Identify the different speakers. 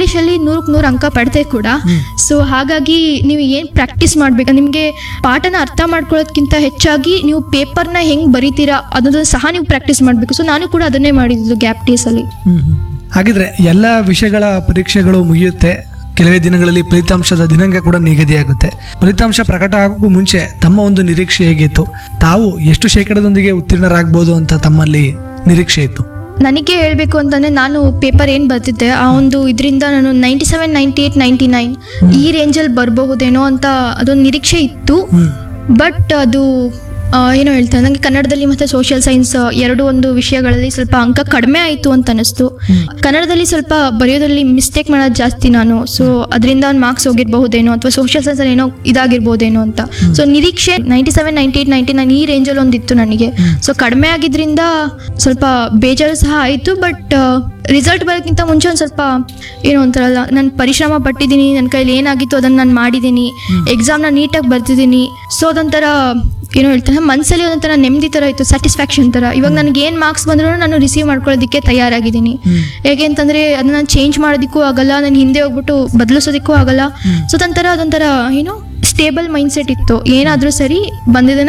Speaker 1: ಇಂಗ್ಲೀಷಲ್ಲಿ 100ಕ್ಕೆ 100 ಅಂಕ ಪಡೆದೆ ಕೂಡ. ಸೊ ಹಾಗಾಗಿ ನೀವು ಏನು ಪ್ರಾಕ್ಟೀಸ್ ಮಾಡಬೇಕು, ನಿಮಗೆ ಪಾಠನ ಅರ್ಥ ಮಾಡ್ಕೊಳ್ಳೋದಕ್ಕಿಂತ ಹೆಚ್ಚಾಗಿ ನೀವು ಪೇಪರ್ನ ಹೆಂಗೆ ಬರೀತೀರಾ ಅದನ್ನು ಸಹ ನೀವು ಪ್ರಾಕ್ಟೀಸ್ ಮಾಡಬೇಕು. ಸೊ ನಾನು ಕೂಡ ಅದನ್ನೇ ಮಾಡಿದ್ದು ಗ್ಯಾಪ್ ಡೇಸಲ್ಲಿ.
Speaker 2: ಹಾಗಿದ್ರೆ ಎಲ್ಲ ವಿಷಯಗಳ ಪರೀಕ್ಷೆಗಳು ಮುಗಿಯುತ್ತೆ, ಕೆಲವೇ ದಿನಗಳಲ್ಲಿ ಫಲಿತಾಂಶದ ದಿನಾಂಕ ಕೂಡ ನಿಗದಿಯಾಗುತ್ತೆ. ಫಲಿತಾಂಶ ಪ್ರಕಟ ಆಗೋಕ್ಕೂ ಮುಂಚೆ ತಮ್ಮ ಒಂದು ನಿರೀಕ್ಷೆ ಹೇಗಿತ್ತು? ತಾವು ಎಷ್ಟು ಶೇಕಡದೊಂದಿಗೆ ಉತ್ತೀರ್ಣರಾಗ್ಬೋದು ಅಂತ ತಮ್ಮಲ್ಲಿ ನಿರೀಕ್ಷೆ ಇತ್ತು?
Speaker 1: ನನಗೆ ಹೇಳಬೇಕು ಅಂತಂದರೆ, ನಾನು ಪೇಪರ್ ಏನು ಬರ್ತಿದ್ದೆ ಆ ಒಂದು ಇದರಿಂದ ನಾನು 97, 98, 99 ಈ ರೇಂಜಲ್ಲಿ ಬರಬಹುದೇನೋ ಅಂತ ಅದೊಂದು ನಿರೀಕ್ಷೆ ಇತ್ತು. ಬಟ್ ಅದು ಏನೋ ಹೇಳ್ತಾರೆ, ನನಗೆ ಕನ್ನಡದಲ್ಲಿ ಮತ್ತು ಸೋಷಿಯಲ್ ಸೈನ್ಸ್ ಎರಡು ಒಂದು ವಿಷಯಗಳಲ್ಲಿ ಸ್ವಲ್ಪ ಅಂಕ ಕಡಿಮೆ ಆಯಿತು ಅಂತ ಅನ್ನಿಸ್ತು. ಕನ್ನಡದಲ್ಲಿ ಸ್ವಲ್ಪ ಬರೆಯೋದ್ರಲ್ಲಿ ಮಿಸ್ಟೇಕ್ ಮಾಡೋದು ಜಾಸ್ತಿ ನಾನು. ಸೊ ಅದರಿಂದ ಒಂದು ಮಾರ್ಕ್ಸ್ ಹೋಗಿರಬಹುದೇನೋ, ಅಥವಾ ಸೋಷಿಯಲ್ ಸೈನ್ಸಲ್ಲಿ ಏನೋ ಇದಾಗಿರ್ಬೋದೇನೋ ಅಂತ. ಸೊ ನಿರೀಕ್ಷೆ 97, 98, 99 ಈ ರೇಂಜಲ್ಲಿ ಒಂದಿತ್ತು ನನಗೆ. ಸೊ ಕಡಿಮೆ ಆಗಿದ್ದರಿಂದ ಸ್ವಲ್ಪ ಬೇಜಾರು ಸಹ ಆಯಿತು. ಬಟ್ ರಿಸಲ್ಟ್ ಬರೋಕ್ಕಿಂತ ಮುಂಚೆ ಒಂದು ಸ್ವಲ್ಪ ಏನೋ ಒಂಥರಲ್ಲ, ನಾನು ಪರಿಶ್ರಮ ಪಟ್ಟಿದ್ದೀನಿ, ನನ್ನ ಕೈಲಿ ಏನಾಗಿತ್ತು ಅದನ್ನು ನಾನು ಮಾಡಿದ್ದೀನಿ, ಎಕ್ಸಾಮ್ನ ನೀಟಾಗಿ ಬರ್ತಿದ್ದೀನಿ. ಸೊ ಅದೊಂಥರ ಏನೋ ಹೇಳ್ತಾರೆ, ಮನಸ್ಸಲ್ಲಿ ಒಂಥರ ನೆಮ್ಮದಿ ಥರ ಇತ್ತು, ಸ್ಯಾಟಿಸ್ಫ್ಯಾಕ್ಷನ್ ಥರ. ಇವಾಗ ನನಗೆ ಏನು ಮಾರ್ಕ್ಸ್ ಬಂದರೂ ನಾನು ರಿಸೀವ್ ಮಾಡ್ಕೊಳ್ಳೋದಕ್ಕೆ ತಯಾರಾಗಿದ್ದೀನಿ. ಹೇಗೆ ಅಂತಂದರೆ ಅದನ್ನ ನಾನು ಚೇಂಜ್ ಮಾಡೋದಕ್ಕೂ ಆಗಲ್ಲ, ನಾನು ಹಿಂದೆ ಹೋಗ್ಬಿಟ್ಟು ಬದಲಿಸೋದಕ್ಕೂ ಆಗಲ್ಲ. ಸೊ ಅದೊಂಥರ ಏನು ಸ್ಟೇಬಲ್ ಮೈಂಡ್ಸೆಟ್ ಇತ್ತು. ಏನಾದರೂ ಸರಿ ಬಂದಿದ್ದನ್ನ